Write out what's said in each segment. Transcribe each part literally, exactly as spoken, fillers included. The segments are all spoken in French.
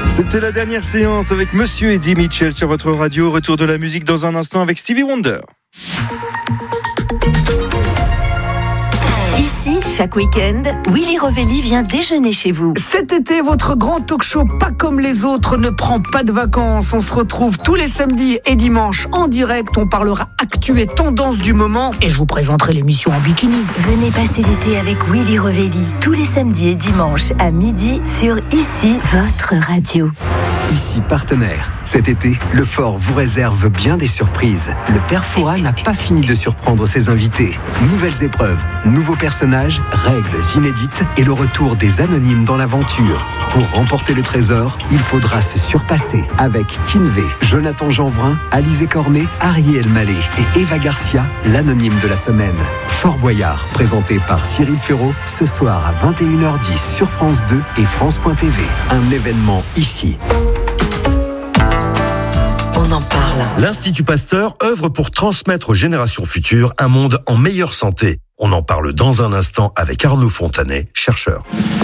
C'était la dernière séance avec Monsieur Eddie Mitchell sur votre radio. Retour de la musique dans un instant avec Stevie Wonder. Ici, chaque week-end, Willy Rovelli vient déjeuner chez vous. Cet été, votre grand talk show pas comme les autres ne prend pas de vacances. On se retrouve tous les samedis et dimanches en direct. On parlera actu et tendance du moment et je vous présenterai l'émission en bikini. Venez passer l'été avec Willy Rovelli tous les samedis et dimanches à midi sur Ici, votre radio. Ici partenaire. Cet été, le Fort vous réserve bien des surprises. Le Père Fouras n'a pas fini de surprendre ses invités. Nouvelles épreuves, nouveaux personnages, règles inédites et le retour des anonymes dans l'aventure. Pour remporter le trésor, il faudra se surpasser avec Kinvé, Jonathan Jeanvrin, Alizé Cornet, Ariel Mallet et Eva Garcia, l'anonyme de la semaine. Fort Boyard, présenté par Cyril Ferraud, ce soir à vingt et une heures dix sur France deux et France point T V. Un événement ici. On en parle. L'Institut Pasteur œuvre pour transmettre aux générations futures un monde en meilleure santé. On en parle dans un instant avec Arnaud Fontanet, chercheur.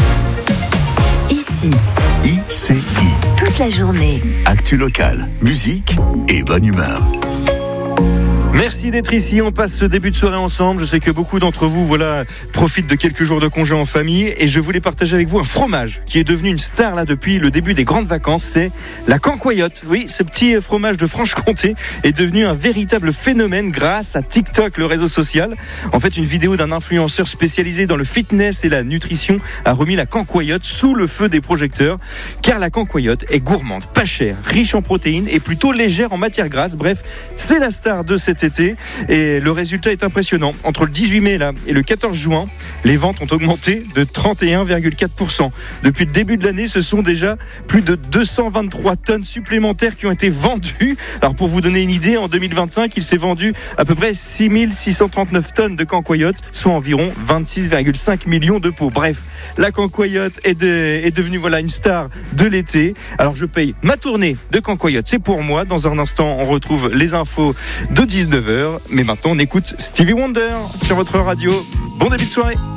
Ici, I C I. toute la journée. Actu locale, musique et bonne humeur. Merci d'être ici, on passe ce début de soirée ensemble. Je sais que beaucoup d'entre vous voilà, profitent de quelques jours de congé en famille et je voulais partager avec vous un fromage qui est devenu une star là depuis le début des grandes vacances, c'est la cancoyote. Oui, ce petit fromage de Franche-Comté est devenu un véritable phénomène grâce à TikTok, le réseau social. En fait, une vidéo d'un influenceur spécialisé dans le fitness et la nutrition a remis la cancoyote sous le feu des projecteurs car la cancoyote est gourmande, pas chère, riche en protéines et plutôt légère en matière grasse. Bref, c'est la star de cet été. Et le résultat est impressionnant. Entre le dix-huit mai là, et le quatorze juin, les ventes ont augmenté de trente et un virgule quatre pour cent. Depuis le début de l'année, ce sont déjà plus de deux cent vingt-trois tonnes supplémentaires qui ont été vendues. Alors pour vous donner une idée, en deux mille vingt-cinq, il s'est vendu à peu près six mille six cent trente-neuf tonnes de cancoyote, soit environ vingt-six virgule cinq millions de pots. Bref, la cancoyote est, de, est devenue voilà, une star de l'été. Alors je paye ma tournée de cancoyote, c'est pour moi. Dans un instant, on retrouve les infos de dix-neuf heures. Mais maintenant, on écoute Stevie Wonder sur votre radio. Bon début de soirée.